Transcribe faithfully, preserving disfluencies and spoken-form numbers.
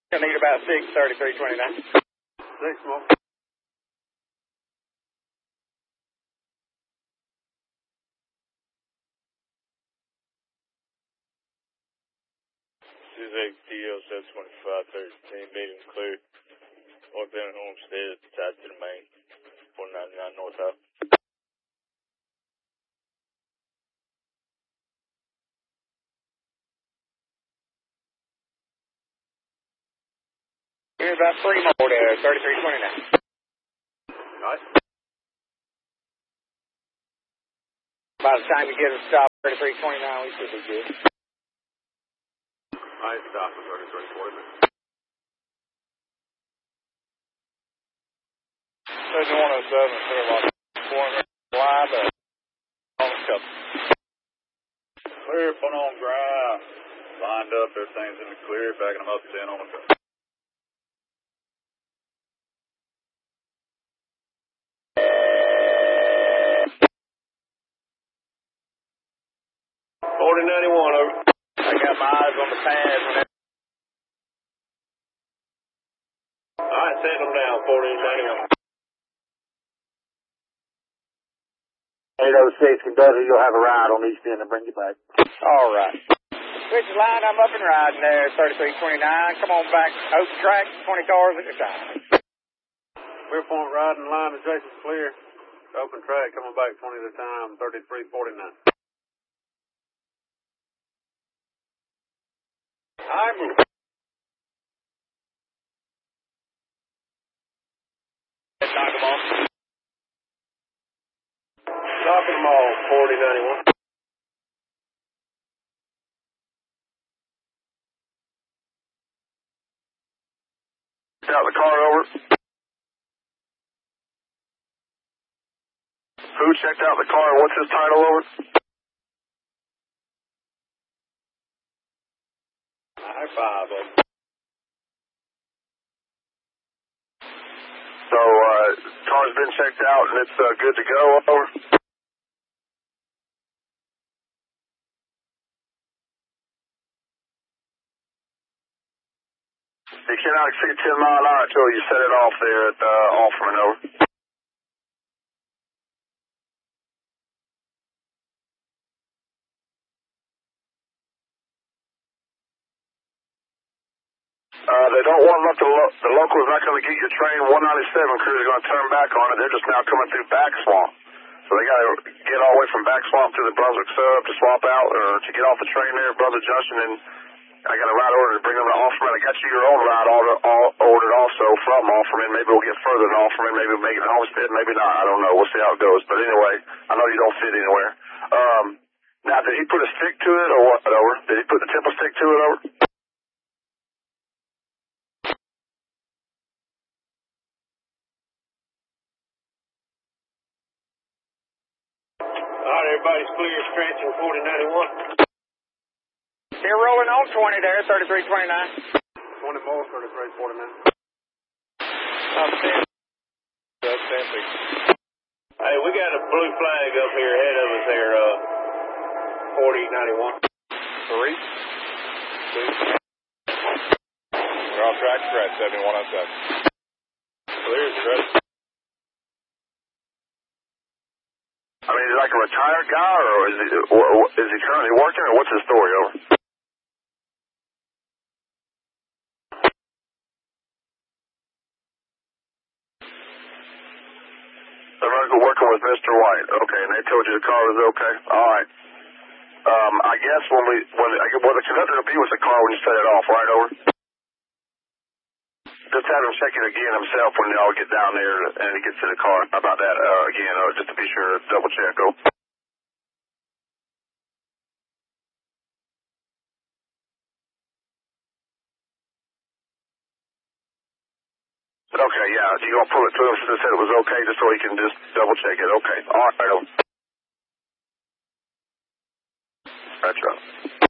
I need about six, thirty-three twenty-nine. Six more. This is A T L seven twenty-five thirteen, medium clear. Northbound Homestead, tied to the main, four ninety-nine North High. Give me about three more there, thirty-three twenty-nine. Nice. By the time you get a stop, thirty-three twenty-nine, we should be good. Nice stop for thirty-three forty. Section one oh seven, clear about four hundred line, uh, on the couple. Clear, put on ground. Lined up, everything's in the clear, backing them up ten on the couple. forty ninety-one, over. I got my eyes on the pad. Alright, send them down, forty ninety-one. eight oh six, Kentucky, you'll have a ride on East End and bring you back. All right. Switch the line, I'm up and riding there, thirty-three twenty-nine. Come on back, open track, twenty cars at a time. Clear point riding line adjacent clear. Open track, coming back twenty at a time, thirty-three forty-nine. I move. Knock them off. Knocking them all, forty ninety-one. Out the car, over. Who checked out the car? What's his title, over? High five, over. So, uh, car's been checked out and it's uh, good to go, over? You cannot exceed ten mile an hour until you set it off there at uh, Offerman, over. Uh, they don't want to let the, lo the local is not going to get your train. one ninety-seven crews are going to turn back on it. They're just now coming through Back Swamp. So they got to get all the way from Back Swamp to the Brunswick Sub to swap out or to get off the train there at Brunswick Junction. And I got a ride order to bring them to Offerman. I got you your own ride order all, ordered also from Offerman. Maybe we'll get further than Offerman. Maybe we'll make it to Homestead. Maybe not. I don't know. We'll see how it goes. But anyway, I know you don't fit anywhere. Um, now, did he put a stick to it or what, over? Did he put the temple stick to it, over? All right, everybody's clear, stretching forty ninety-one. Here rolling on twenty there, thirty-three twenty-nine. twenty more, thirty-three forty-nine. Outstanding. Outstanding. Hey, we got a blue flag up here ahead of us here, uh, forty ninety-one. Three, two, we're on track, correct, seventy-one oh seven. Clear, correct. I mean, is he like a retired guy, or is he, or is he currently working, or what's his story, over? They're working with Mister White. Okay, and they told you the car was okay? All right. Um, I guess when we, when, well, the conductor will be with the car when you set it off, right, over? Just have him check it again himself when y'all get down there and he gets to the car. How about that, uh, again, uh, just to be sure, double check, go. Okay, yeah, you gonna pull it to him since it said it was okay, just so he can just double check it. Okay, all right, over. That's right.